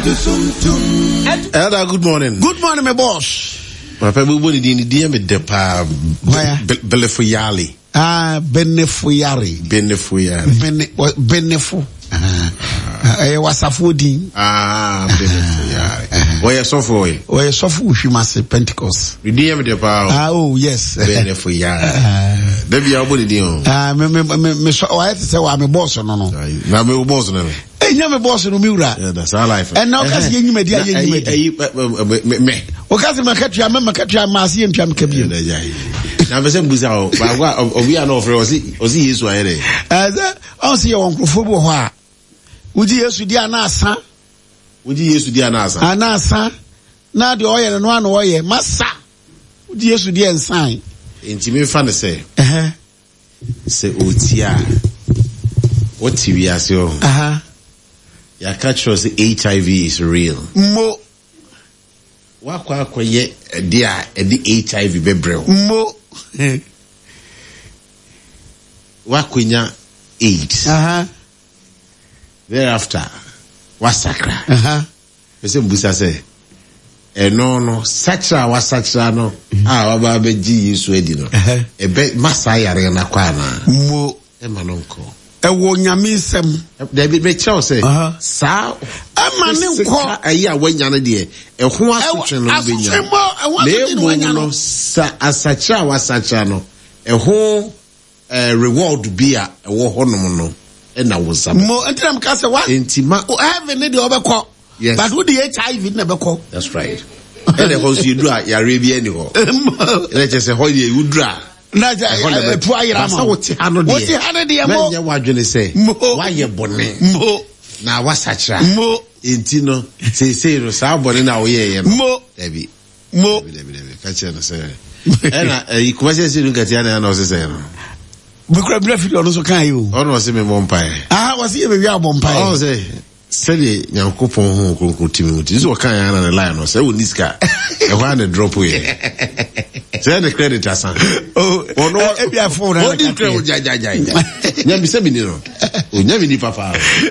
Elder, good morning. Good morning, my boss. Papa, we want to do the depa Belefuyali. Benefuyari. Benefu. Wasafudi. Benefuyari. Where software? Where software she must say Pentecost. We do the power. Oh, yes. Benefuyari. There be our body deal. Me so I have to say I'm a boss, no. Now me boss, no. Nyame boss no miura. Yeah, that's our life. And now kasi yenyi media me. O kasi makatua maasi ntwa mkabie. Na be say buza o, ba obi an ofre osi Yesu ayere. On see your nkrofo bo ho a. Uji Yesu di anasa. Anasa. Na de oye no ano oye masa. Uji Yesu di ensan. Enti me fa ne say. Se otia. Oti wi ase o. Ya catch us HIV is real. Mo. Wakwa akoye dia HIV bebrel. Mo. Wakwenya AIDS. Thereafter, wasakra. Pese mbusa se. No, wasakra no. Waba beji Yesu edi no. Ebe masaya na kwa na. Mo. Emanonko. Ewo nyamisem David be chow say sa amaninko ayi a wanya no de eho asotwe no benya no sa asacha wasacha no eho reward bi a ewo honom no e na wo sam mo entinam ka se wa entima heaven ne de obekọ but who the HIV na bekọ. That's right. And the house you do a yare bi ani ho let us say ho ye udra na ja puayira ma woti hano de mo nya wadwene se waye bone mo na wasachra mo enti no se no sa bone na wo ye no mo debi mo ka che no se ena ikwase se nuka tia na o se se no bikra bra fi no so kan yo ono se me bompai wase ye be wi abompai o se sɛde nyankopɔn ho konkro timi muti so kan ya na the line no sɛ wo niska e ho na drop ye sɛ the credit asa ono e bia phone na ka o jajaja nyami sɛ bini no o nyami ni papa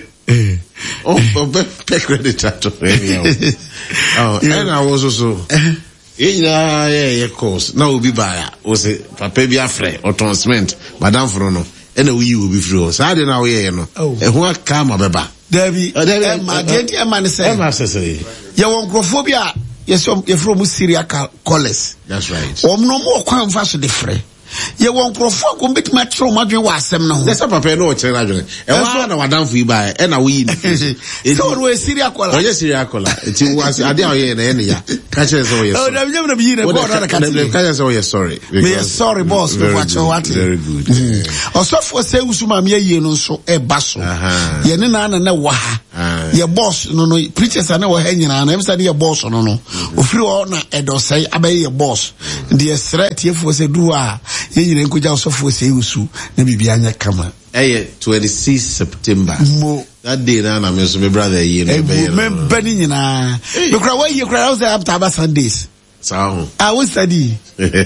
pe credit ato and I was also ye course na obi baya o se papa bi afre o transment madam fro no e na wi obi fro sa de na wo ye no e ho aka ma beba David, Emma say, you won't grophobia. Yes, you're from Syria college. That's right. No more crime fast the free. You won't grophobia, go bit much from my dream was some no. There's a papa no children. And one down for you by and a win. It's always Syria collar. Yes, Syria collar. It was a day in any year. Catch us all. Oh, I've never been a board. Sorry. Sorry, boss. Very good. Also for say Usuma ye no so e basso. Ye na waha. Your boss no preachers are no hanging on. I'm study your boss no. Ofri ona edo say abey your boss. The threat ye for say dua. Ye nkuja also for say usu na bibia anya kama. 26 September. Mo. That day na me so my brother ye no be. Me bani nyina. Me kra why you kra say after Sundays. So I will study.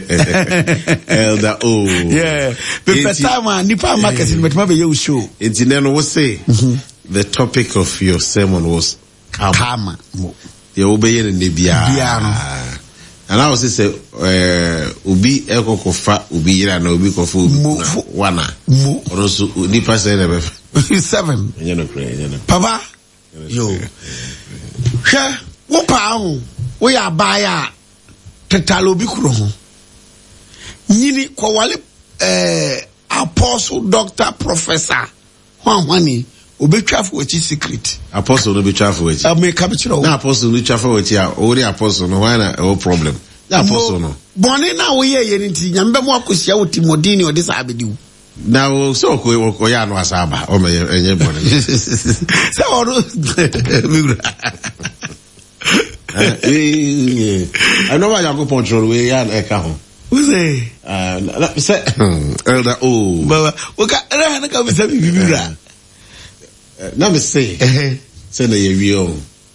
Elder O. Yeah. But time nipa market in me be show. It's then we say the topic of your sermon was karma. The obey in the bia. And I was say ubi ekokofa ubi ira na ubi kofu wana. Also nipa say na 7. You know crazy. Papa. Yo. She wo pa ho. We are buyer. Tetalo bi kuro ho. Nyini kwale apostle doctor professor hwani obetwa for which secret apostle no betwa for which me ka bitiro na apostle no twa for which ya o the apostle no why na problem na apostle no bone na wo ye nti nyambe mo akosia wo timodini o disa abediu na wo so ko ya no asaba o me enye bone se o I know why you go control we ya e ka ho. Who say? Say Elder O. Baba, we ka ra na ka be say bibira. Na me say. Say na ye wi o.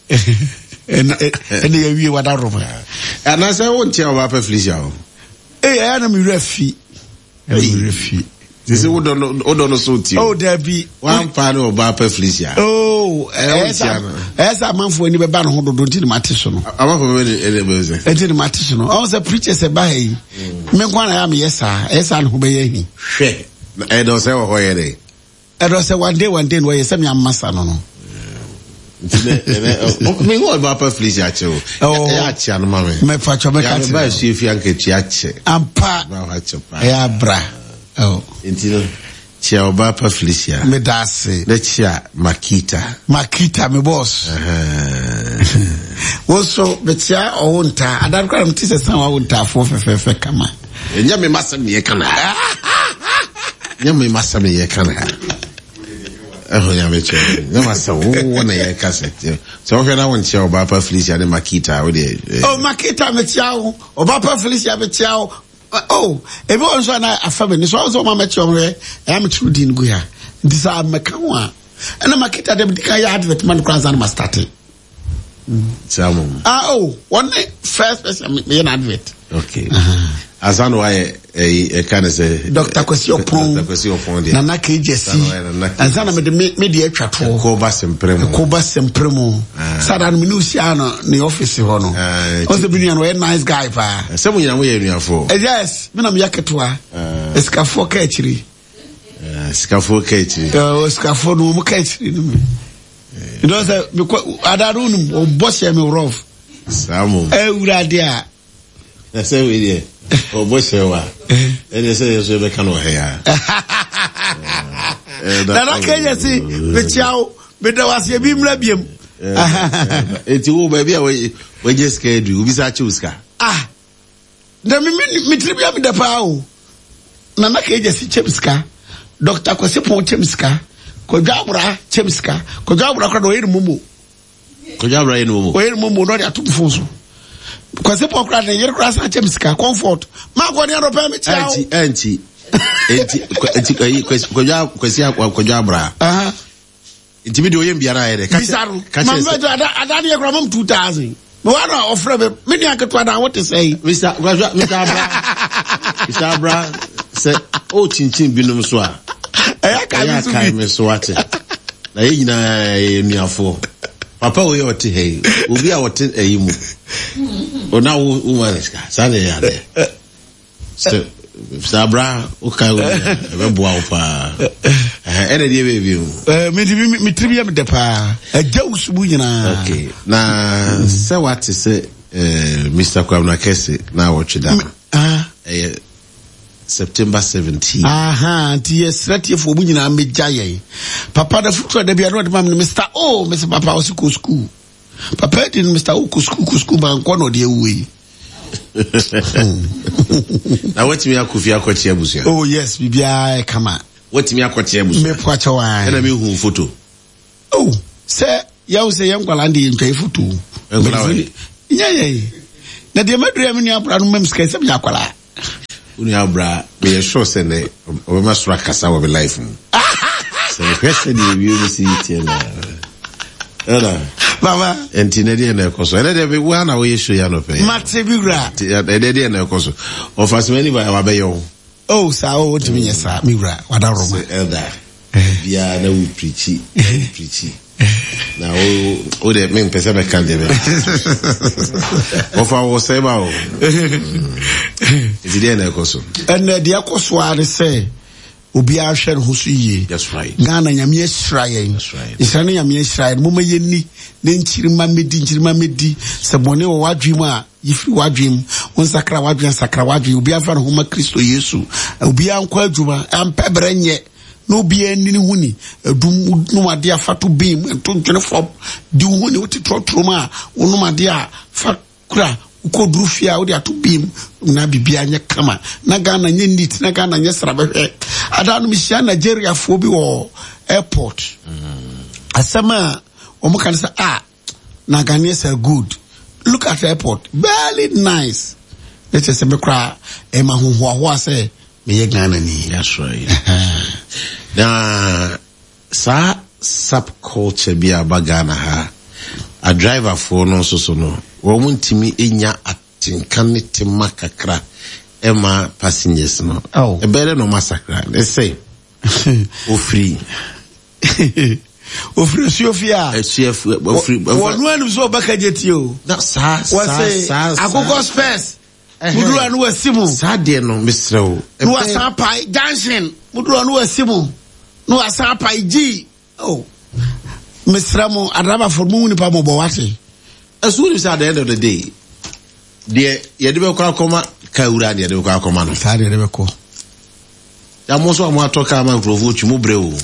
And ye wi wada roba. And I say won tia wa pa Felicia o. Eh, I na me refi. Me refi. This is Odono Suti. Oh, there be one part of Bapa Felicia. Oh, as a man for any ban who don't in Matisson. I'm not for any Matisson. I was a preacher, say, by me, one I am, yes, sir, as an Hubey. I don't say what I day. I don't say one day, where you send me a massa. No. Me what Bapa Felicia? Oh, yeah, mamma. My patch of my see if you can catch. I'm part of bra. Oh, until Bapa Felicia. Me dase. Let's share Makita, me boss. Also, Betia or Unta. I don't grant this is how I would have for Kama. And Yami Massami Yakana. Yami Massami Yakana. Oh, Yamicha. No, Master, one a year cassette. So, if I want to show Bapa Felicia and Makita, oh, Makita, Metiao, or Bapa Felicia, Metiao. Oh, everyone's on a family. So, also, my mature, I am true din Guya. This are Makawa. And a Makita, the Kaya advert, man, class and must start it. Oh, one day, first person, me an advert. Okay. As I know, I can say Dr. Kwesi Opon, Nana KJC, and Zana made the media chat for Cobas and Premo, Sadan Minusiano, the office hono. Also, being a nice guy, pa. Someone you're waiting for. Yes, Minam Yakatwa, Escafo Catchery. Scafo Catchery. Scafo no Catchery. You know, Adarun or Bosham Rough. Samu. Euradia. I say, we did. Oh, Boshewa. And they say, you're kind of hair. Now, can you see the chow? But there was a beam labium. It's you, baby. We just scared you. We saw Chuska. Ah, the Mitribia with the pow. Nana Kajas Chemska, Dr. Kosipo Chemska, Kojabra Chemska, Kojabra Kado Mumu. Kojabra Mumu. Where Mumu not at Tufuso. Because the poor crowd and cross and Chemska comfort. Mark on your permit, Auntie. Kojabra. It's video Biara. I don't hear from 2000. One of many I could what to say. Mr. Abra said, oh, Chin Binum Swa. I can't miss what I for. Papa, we ought to hey, will be our tin a yimu. Or now, woman is Sunday. Sabra, okay, any day review. Me trivia with the pa, a Joe's Bujana. Okay, now, so what is it, Mr. Kwamna Kesi, now watch it down. September 17. Aha, yes, 30 for Bujana Midjay. Papa, the foot de be a road man, Mr. Oh, Mr. Papa was school. Papa didn't Mr. Oku man, one of the way. Now, what's me a Kufia Kotiabusia? Oh, yes, Bibia, come on. What's me a Kotiabus? Me Quachawa, and I mean who photo. Oh, sir, you say young Galandi in pay photo. Yea, now the Madriamia Branum's case of Yakola. Uniabra, be a sure send it, we must rack us our life. So the question you see it. Mama, and Tinadian Ecoso, and every 1 hour issue Yanope. Matibura, Edian Ecoso, of as many by our bayo. Oh, so to me, yes, Mira, what are Elder? Yeah, no, preachy. Now, oh, that mean Pesaba candidate. Of our Seba, it's the Ecoso. And the Acoswa say. Ubi Asher Husi. That's right. Ghana Yamia Shrine. That's right. It's only Yamia Shrine. Muma Yeni, then Chirimamedi, Sabone or Wajima, if you wajim, one Sakrawaji and Sakrawaji, Ubi Afan Huma Christo Yesu, Ubi Uncle Juma, and Pebrenye, no be any huni, no idea fatu beam, and 24, do huni with the troma, no idea fakra. Uko drufia odi atu bim na bibia nye kama na Ghana nye nit na Ghana nye srabe adanu mishia Nigeria fobi wo airport asama omo kan say na Ghanaians are good. Look at the airport, very nice. Let's say me kra e ma ho say me ye Ghana ni. That's right. Na sa subculture bi abagana ha a driver for no so no womuntimi enya atinka ne tema kakra Emma passengers no. Oh. A better no massacre. Let's say. Free. Ofri Sofia. Chef free. One so back at you. No, Akoko Space. Mudu anu asimu. Sadie no Mr. No asampai dancing. Mudu anu asimu. No asampai G. Oh. Mr. Mo adaba for mu nipa mo bowate. As soon as at the end of the day. Dear Yedibe Koma Kaura de Koma no. Sadie Rebeko. Amoso amwa toka ma provo chimu breu.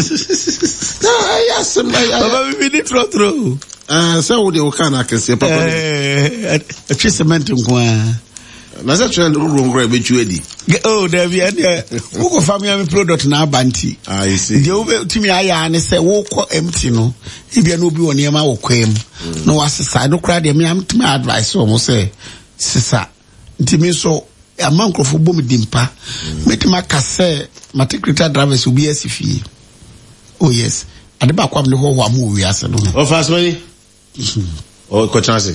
Yes, Baba we need trotro. So wo de o kana kese papa. A cement nko. Na se trend ru ngro ebetu edi. Oh, there be who go family product na abanti. You see. The over timi aya ne say wo ko empty no. E bia no bi woni e ma wo kwam. No wasesa no kra de me am timi advice o mo say sisa. Ntimi so amankrofo bom dimpa. Metima kase matriculate drivers will be SFE. Oh yes. Adeba kwam ne ho ho amu wi ase no. O fast money. O ko chance.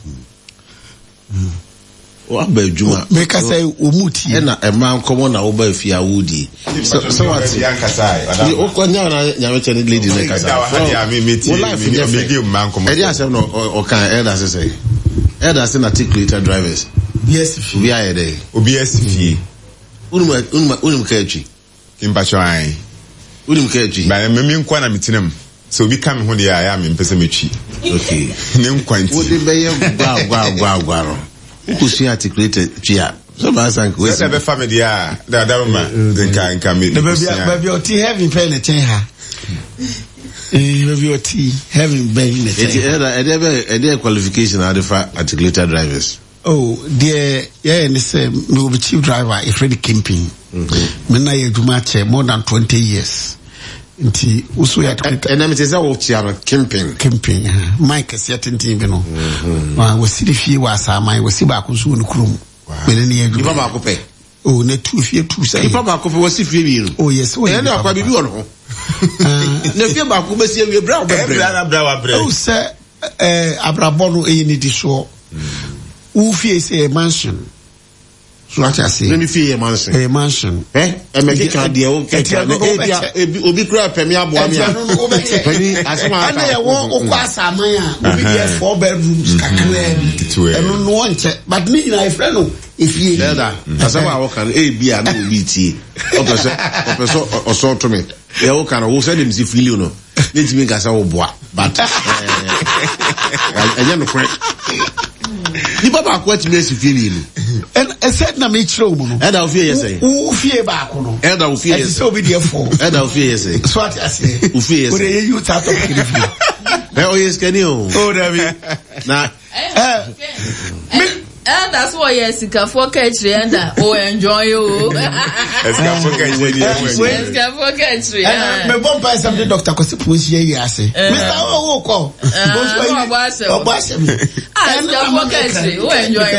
O aba juma. Make say omuti. E na e man komo na oba fi awudi. So what? O ko nya na nya me chene lady na kasa. O life me medium man komo. E dey asem no o kan elders say. Elders na articulator drivers. Yes, we are there. OBS fie. Unum kachi. Kimpacho ai. Unum kachi. Ba me nkwa na metinam. So bi kam ho de ya me mpese mechi. Okay. Ne nkwanti. Wo de be ye gwa ro. Ukusi articulated chia. So ba san ko. Se be family ya. Da ma. Nka me. The baby o ti heaven pen na chen ha. Baby o ti heaven ben na chen. It qualification are the articulated drivers. Oh, dear, yeah, and it's me will be chief driver if ready camping. Me na ye dumache more than 20 years. Nti usu ya and I'm say what camping. Camping. Mike certain thing you know. We see the fee was my we see back so no krum. Me na ye du. Papa ko pe. Oh, na two say. Papa ko pe we see fee bi. Oh yes, we. And akwa bibi on ho. Na fee ba ko be see we bra. Oh sir, abrabono e ni di so. Ufie say a mansion. So what I say? Let me feel a mansion. A mansion. E make it dia o obi kura pemi aboa me. Pani asema aka. Ana wo okwasa man a obi dey 4 bedrooms kakra. Eno no nche. But me na friend no efie. Elder, asema wo kan e bia na obi tie. Opeso oso to me. E wo kan wo say dem si feel no. Let me gasa wo boa. But anya no kwen. Ni baba akwati me si feel ni. And said na me chiro mu no. Elder ofie yesay. Ufie ba ko no. Elder ofie yesay. So be there for. Elder ofie yesay. So what I say? Ufie yesay. But you start up kiri. Eh o yes kani o. Oh David. Na that's why Sika for catch and oh enjoy you. Sika for catch. Me bon pa something doctor Kosi pusi ye ase. Mr. Owoko. Obase me. Sika for catch. Oh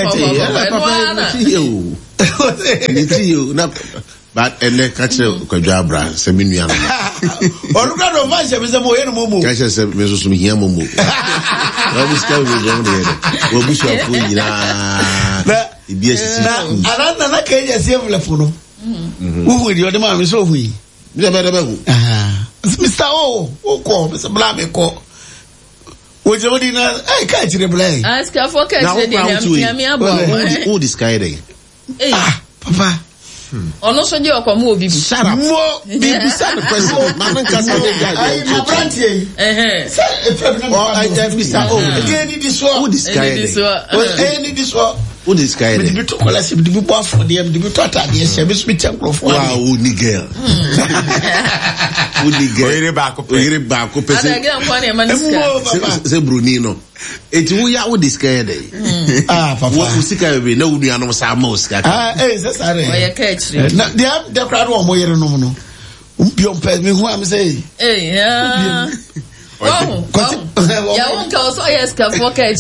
enjoy you. But ele catch ko jabra se minu ya no. Oruka no va se mo ye no mo. Catch se me so mi hia mo. Obi ska we go there. Obi so afo nyina. Ibi asisi. Ana na ka ya se envelope no. Uhu di ode ma me so hu yi. Mi da be hu. Mr. O ko Mr. Blame ko. Wo je wodi na ai ka chire blame. Aska for catch dey me abo. Who this guy dey? Papa. Ono so je okwamu obi bi. Shut up. Mo be sad question. Man can say ai ma branch yi. Say e problem. Mr. O. Again this one. Who this guy dey? This one. Who this guy dey? Me to call us, me to bo for them, me to attack the she be speech and for. Wow, who ni girl. Who ni girl. Oyire ba ko pese. Ada girl kwa na maniska. Se Brunino. Eti wo ya who this guy dey? Papa. Wo usika be na wunu anom sa ma usika. Se sare. Oye catch. Na the crowd wo mo yere no no. Umpion pe me hu am say. Yeah. Wow. Ya won ka so yes ka for catch.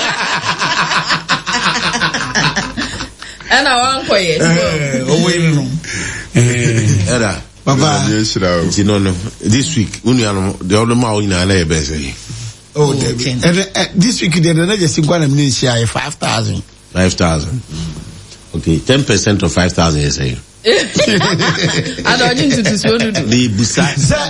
And I want for you. Era. Papa. No. This week, when you are the other man in a best. Oh, this week, the energy is going to 5,000. 5,000. Okay, 10% of 5,000 you say. I don't need to so do. The busa.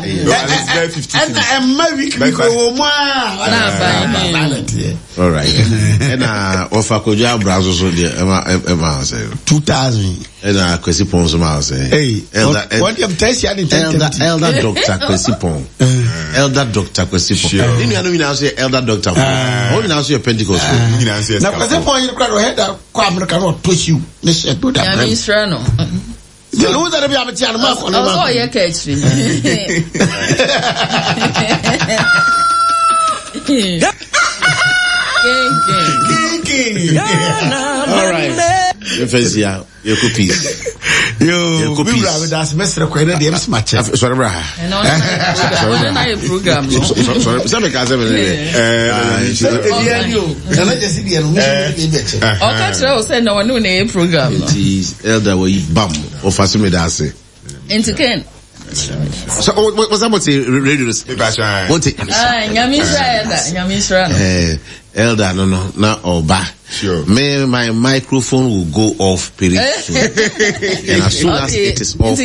All right. And offer koja brazo so there. Emma say 2,000. And Kwesi Pon so ma say. Hey, what you test ya elder doctor Kwesi Pon. Elder doctor Kwesi Pon. Then you know we now say elder doctor. How we now say Pentecost. Now Kwesi Pon you crowd head that come cannot push you. Let's do that. I mean Strano. You know that be a channel mark on. Oh, yeah, catch. All right. You cookies. You cookies. That's best required. The MS match. Sorry, bro. I program. Sorry, Elder, we bam or Fasumi Dase. Into Ken. So, what's about the radio? Elder, no, not Oba. Sure. My microphone will go off pretty soon. And as soon as it is off.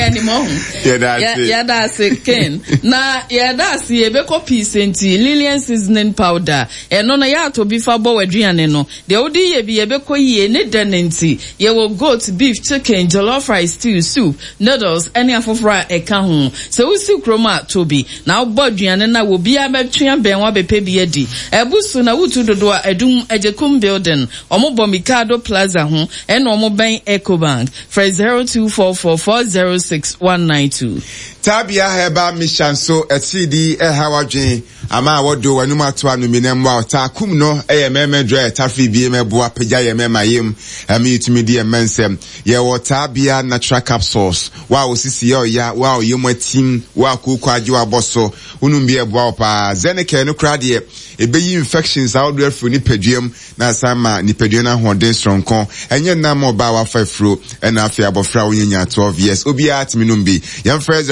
That's it, Ken. Now, that's the Ebeko piece into Lillian seasoning powder. And no, to be fabo Adrianeno. The OD be Ebeko ye, Nedanenti. You will goat, beef, chicken, jollof rice, stew, soup, noodles, any of fry a kahun. So we see chroma Toby. Now, Bodrianena will be a Betrian Benwabe Pebiedi. Ebusuna to the door, Edum Ejekum building, Omobo Mikado Plaza, and Omo Bank EcoBank, for 0244406192. Tabia heba mishanso etidi hawadwen ama wodo wanuma to anuminem wa takum no meme dre tafi bi mebo apagya yemema yem ami itumi di emensem ye tabia natural capsules wa osisi ya wa yematim wa kokwaje wa boso unum bi ebo opa zeneke no krade ebeyi infections out there for nipaduam na sama nipaduam na hoden stronko enye na mo ba wa fafro na afia abofra wonyanya 12 years obi atminum bi yemfrez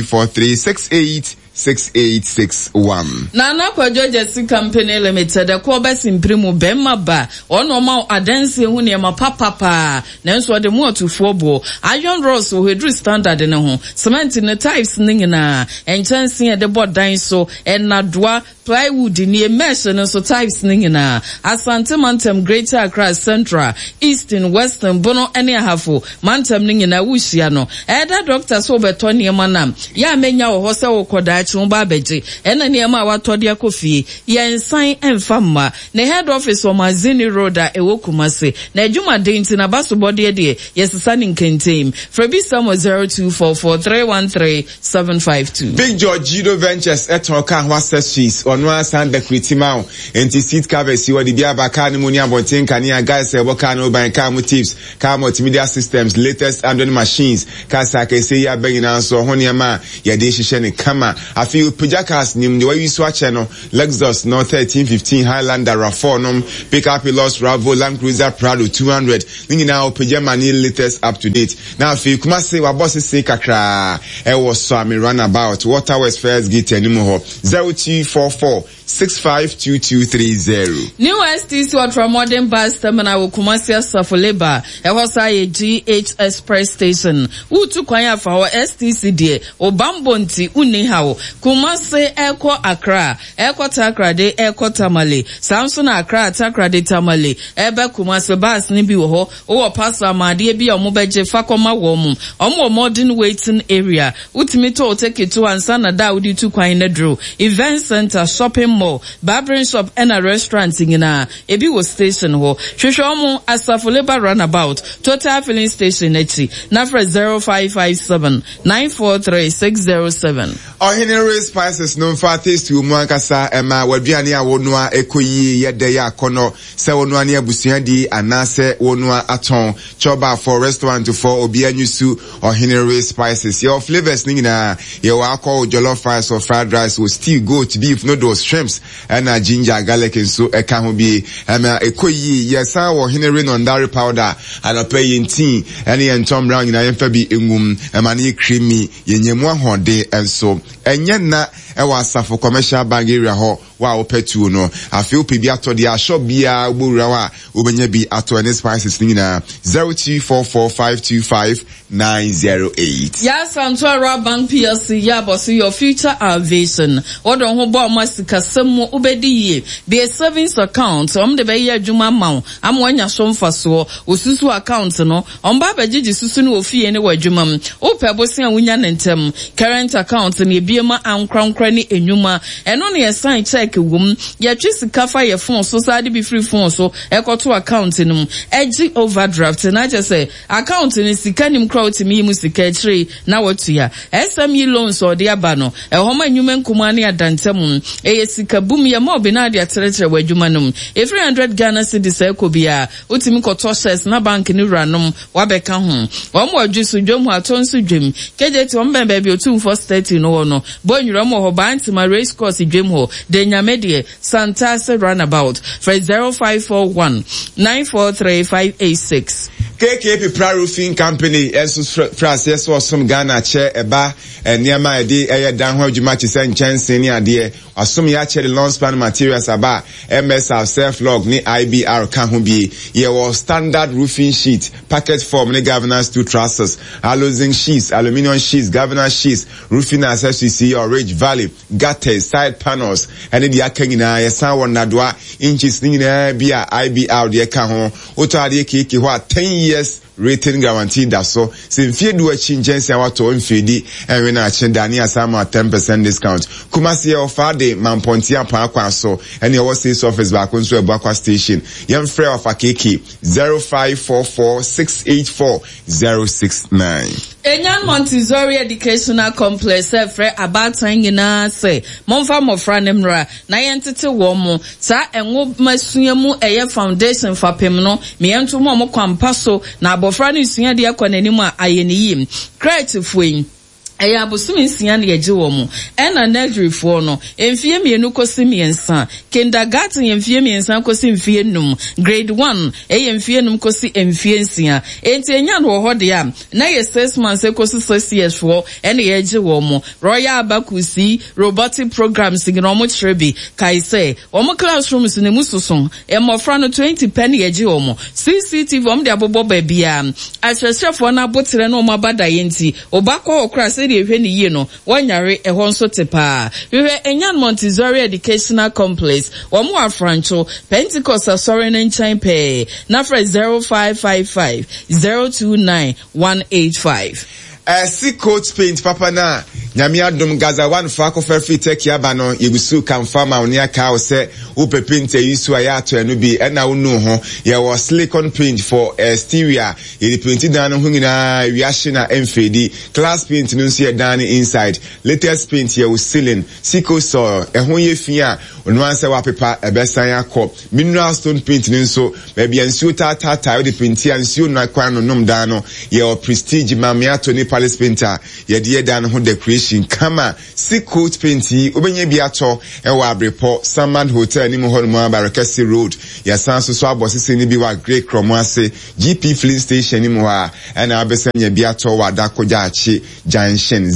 2436861. Nana kwa Georgia Company Limited, a Quabas in Primo Bemma Ba, or no more Adensi Huniama Papa, Nanso de more to Fobo, Iron Ross who drew standard in a home, cement in the types Ningana, and chancing at the board dinosaur, and Nadwa, plywood in the mesh and so types Ningana, Asante Mantem, Greater Accra Central, Eastern, Western, Bono, and Yahafo, Mantem Ningana Wushiano, Eda Doctor Sobertoni Manam, Ya Menya or Hosa or Koda. Chumbabeji, ena niyama watodia kofi, ya ensign enfama, ne head office wa Mazini Roda ewo kumase, na juma deinti na basu body edie, yesisani nkentem, Frebi Samo 0244313752. Big George Judo Ventures etoka hwasa streets, onwa sanda kritimao, enti seat covers, iwa dibia baka ni munia bontin kania guys eboka no banka mu tips, ka multimedia systems, latest Android machines, kasa kese ya bengi na so honiama, ya deshi ni kama, I feel Pujakas nim the way you swatch no Lexus no 1315 Highlander RAV4 nom pick up a lost Ravo Land Cruiser Prado 200 ningi now Pajama ni latest up to date. Now I feel kuma say wa boss say kakra e was so me runabout Water West First Gate animo 0244652230. New STC Ultra Modern Bus Terminal Kumasi Safoleba e was a GH Express Station. Utu kwanya for our STC die Obambonti uni how Kumasi Eko Accra Eko Takra de Eko Tamale Samson Accra Takra de Tamale Ebe Kumasi bus ni bi wo o pasa amade bi omobeje fakoma wom omo modern waiting area utimito o take to ansa na da udi tu kwan na dro event center shopping mall barbering shop and a restaurant ngina ebi wo station ho hwehwe omo Asafoleba runabout total filling station echi na for 0557 943 607. Henry Spices no fa taste you mwankasa ema waduane a wonua ekoyi yede ya kono se wonua ne abusua di anase wonua aton choba for restaurant for obi anyusu Henry Spices your flavors ningina your alcohol jollof rice or fried rice with stew goat beef noodles shrimps and ginger garlic and so eka ho bi ema ekoyi yesa wo Henry nondari powder and pay in tea and Tom Brown na yemfa bi engum ema ne creamy yenyemu ahode and so enye na ewa Asafo commercial bank area ho wa opetu no afi ope bi ato de ashop bia ogbowura wa obenya bi ato ne spices ni na 0244525908 ya Santora Bank PLC ya boss your future aviation odon ho bo masika semu obedi ye be savings account de be ye adwuma ma am wanya so mfaso osusu account no ba bagigi susu no ofie ne wadwuma ope bosia wunya nentem current account ne biema ankrankra ni enwuma eno ne sign check wum ya twisika fa ye phone so sade be free phone so ekoto account num egi overdraft na je say account ni sika nim crowd mi mu sika chire na watu ya SME loans or de aba no ehoma enwuma nkuma ne adantam sika bum ye mo be na de ateretere wadwuma num 300 Ghana cedis ekobia utimi koto shares na bank ni ranom wabeka ho omo adwisu dwom atonso dwem kejeti ombembe bi otum for 30 no no bonwura mo ho banti ma race course dwem ho de nyamedie Santase runabout for 0541 943586 KKP Roofing Company enso France yeso osom Ghana che eba niama ede dan ho adwuma che se nchense ni ade asom ya che long span materials aba MSR self log ni IBR kan ho bi ye was standard roofing sheet packet form ni governance two trusses housing sheets aluminum sheets governance sheets roofing accessories Ridge Valley gutters side panels and the akanyina ye san won nadoa inches ni na bia IBR de kan ho oto ade keke ho 10 years rating guarantee that so mfie du achi njensi awato mfidi enwe na achi dani asama 10% discount kumasi ye offer de mamponti apa akwa so ene wo sales office back nso ebakwa station yem free offer keke 0544684069 Enyan Montessori Educational Complex frɛ abatan nyinaa sɛ momfa mofra nemra na yentete wo mo sa enwo masua mu eye foundation fapem no miento mo kwampa so na abofra no sua de akɔnanim a ayeniyi creative eya abosumi nsia na yeje wo mu ena nursery for no emfie mienu kosi miensa kindergarten emfie miensa kosi emfie num grade 1 emfie num kosi emfie nsia enti enya no ho de am na ye 6 months kosi 6 years for ena yeje wo mu Royal Abakusi robotic programs ngino mo trebi kai say wo mu classrooms ne mususun emofra no 20 penny yeje wo mu CCTV om de abobo ba bia ahwehwefo na botere no mo bada yenti obakọ okra de ehwe ni yie no wonyare ehon so tepa hwe Enyan Montessori Educational Complex wo mo afrancho Pentecost asori na nchan pe na fra 0555 029 185 coat paint papa na nyame adom Gaza one fa ko fa free take aba no yegusu kan farmer oni aka o se o pe paint yisu aya to enu bi na wonu ho ye was silicone paint for exterior ye paint dan ho nyina wiase na emfedi class paint no nso ye dan inside latest paint ye was ceiling siko so ehon ye fi a onu anse wa pepa ebesan akọ mineral stone paint nso ba bia nsuo tata we paint ya nsuo na kwan no nom dan no ye prestige mamia to ni palace painter ye de dan ho decoration kama si coat painti obenye bi ato ewa abrepo Samand Hotel ni mo holmo Barakasi Road ya sanso so abosese ni bi wa Great Kromase GP filling station ni mo ha na abesanya bi ato wa Dakojachi Junction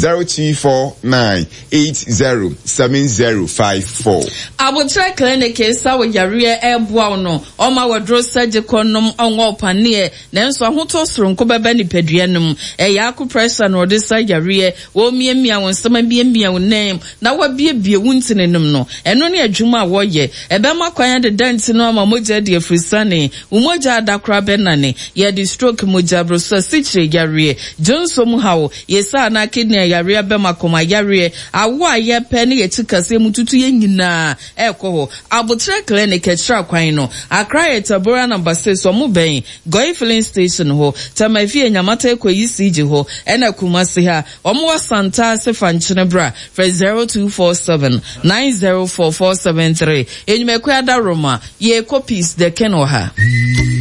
0249807054 Abutre clinic sa wo yare eboa no o ma wadro surgical nom onwo panie nanso ahoto soronko beba ni paduanum ya ku pressure no de sa yare wo miemia won sama biemia won name na wa biebie wuntinenum no eno ne adwuma wo ye ebema kwan de dent no ma moja de afrisane umoja adakra benane ye de stroke moja broso sichire yare jonsom hawo ye sa na kidney yare bema koma yare awo aye pe ne ye tikase mututu ye nyina ekoho Abutre clinic extra kwan no Accra Etabora number 6 omo ben Goi filling station ho tamafie nyamata ekoyisiji ho ena Kumasi ha omo Santase fanchinebra for 0247 904473 enyumekwa da Roma ye copies de kenoha